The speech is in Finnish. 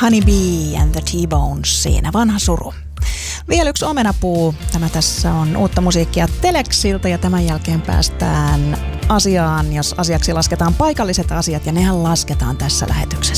Honeybee and the T-Bones, siinä vanha suru. Vielä yksi omenapuu. Tämä tässä on uutta musiikkia Telexiltä ja tämän jälkeen päästään asiaan, jos asiaksi lasketaan paikalliset asiat ja nehän lasketaan tässä lähetyksessä.